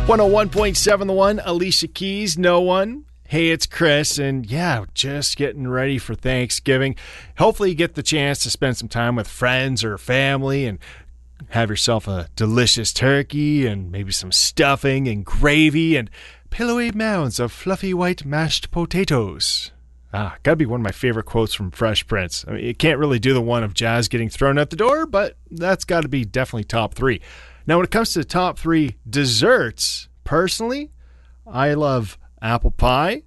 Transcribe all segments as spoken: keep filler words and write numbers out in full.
one oh one point seven The One, Alicia Keys, No One. Hey, it's Chris, and yeah, just getting ready for Thanksgiving. Hopefully you get the chance to spend some time with friends or family and have yourself a delicious turkey and maybe some stuffing and gravy and pillowy mounds of fluffy white mashed potatoes. Ah, gotta be one of my favorite quotes from Fresh Prince. I mean, you can't really do the one of Jazz getting thrown out the door, but that's gotta be definitely top three. Now, when it comes to the top three desserts, personally, I love apple pie,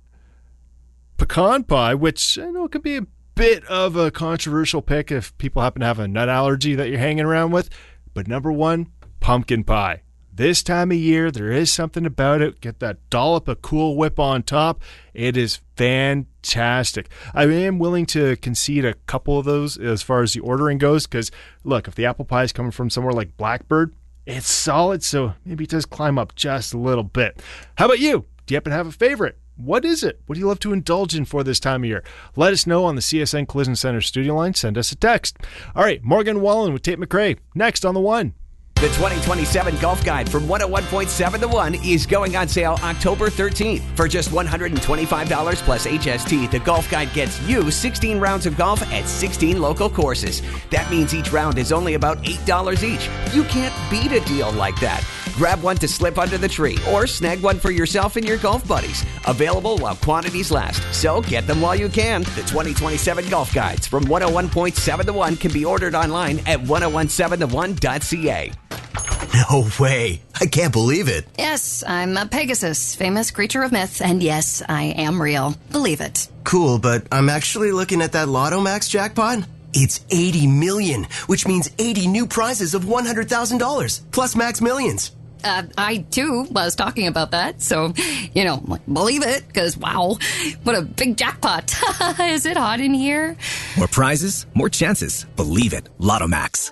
pecan pie, which I know can be a bit of a controversial pick if people happen to have a nut allergy that you're hanging around with. But number one, pumpkin pie. This time of year, there is something about it. Get that dollop of Cool Whip on top. It is fantastic. I am willing to concede a couple of those as far as the ordering goes because, look, if the apple pie is coming from somewhere like Blackbird, it's solid, so maybe it does climb up just a little bit. How about you? Do you happen to have a favorite? What is it? What do you love to indulge in for this time of year? Let us know on the C S N Collision Center studio line. Send us a text. All right, Morgan Wallen with Tate McRae. Next on The One. The twenty twenty-seven Golf Guide from one oh one point seven The One is going on sale October thirteenth. For just one hundred twenty-five dollars plus H S T, the Golf Guide gets you sixteen rounds of golf at sixteen local courses. That means each round is only about eight dollars each. You can't beat a deal like that. Grab one to slip under the tree or snag one for yourself and your golf buddies. Available while quantities last, so get them while you can. The twenty twenty-seven Golf Guides from one oh one point seven The One can be ordered online at ten seventeen the one dot c a. No way. I can't believe it. Yes, I'm a Pegasus, famous creature of myth, and yes, I am real. Believe it. Cool, but I'm actually looking at that Lotto Max jackpot. It's eighty million, which means eighty new prizes of one hundred thousand dollars, plus Max Millions. Uh, I, too, was talking about that, so, you know, believe it, because, wow, what a big jackpot. Is it hot in here? More prizes, more chances. Believe it. Lotto Max.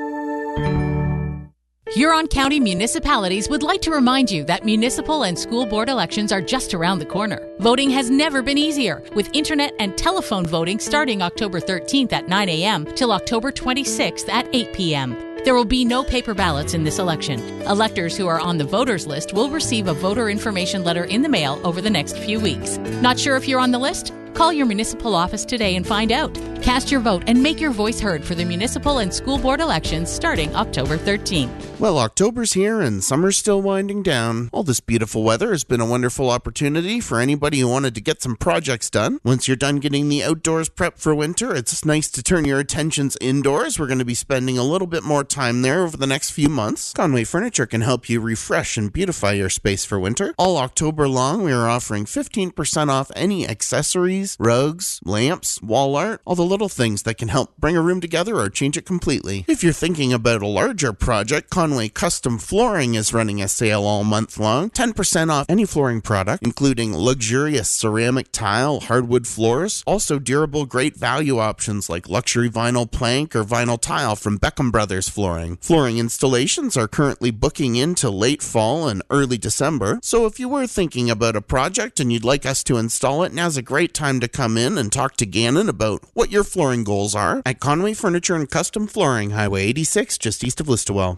Huron County municipalities would like to remind you that municipal and school board elections are just around the corner. Voting has never been easier, with internet and telephone voting starting October thirteenth at nine a.m. till October twenty-sixth at eight p.m. There will be no paper ballots in this election. Electors who are on the voters list will receive a voter information letter in the mail over the next few weeks. Not sure if you're on the list? Call your municipal office today and find out. Cast your vote and make your voice heard for the municipal and school board elections starting October thirteenth. Well, October's here and summer's still winding down. All this beautiful weather has been a wonderful opportunity for anybody who wanted to get some projects done. Once you're done getting the outdoors prepped for winter, it's nice to turn your attentions indoors. We're going to be spending a little bit more time there over the next few months. Conway Furniture can help you refresh and beautify your space for winter. All October long, we are offering fifteen percent off any accessories, rugs, lamps, wall art, all the little things that can help bring a room together or change it completely. If you're thinking about a larger project, Conway Custom Flooring is running a sale all month long. ten percent off any flooring product, including luxurious ceramic tile, hardwood floors, also durable great value options like luxury vinyl plank or vinyl tile from Beckham Brothers Flooring. Flooring installations are currently booking into late fall and early December, so if you were thinking about a project and you'd like us to install it, now's a great time to come in and talk to Gannon about what your flooring goals are at Conway Furniture and Custom Flooring, Highway eighty-six, just east of Listowel.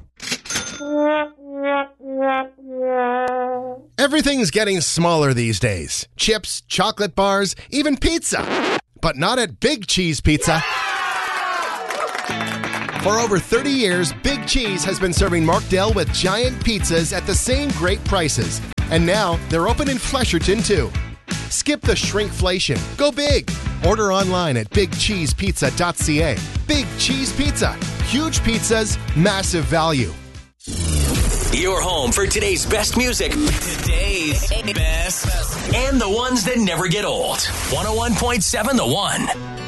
Everything's getting smaller these days. Chips, chocolate bars, even pizza. But not at Big Cheese Pizza. For over thirty years, Big Cheese has been serving Markdale with giant pizzas at the same great prices. And now, they're open in Flesherton, too. Skip the shrinkflation. Go big. Order online at big cheese pizza dot c a. Big Cheese Pizza. Huge pizzas, massive value. Your home for today's best music, today's best, and the ones that never get old. one oh one point seven The One.